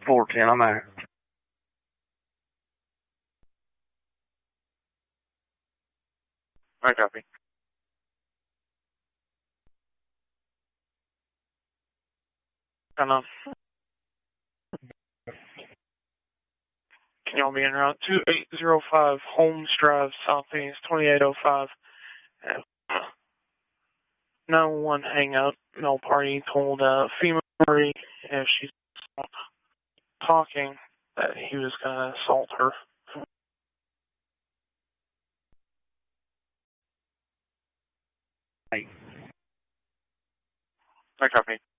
410, I'm there. I copy. Can y'all be en route 2805 Holmes Drive, Southeast 2805. 911 hangout. Male party told female party if she's talking that he was gonna assault her. Hey. I copy.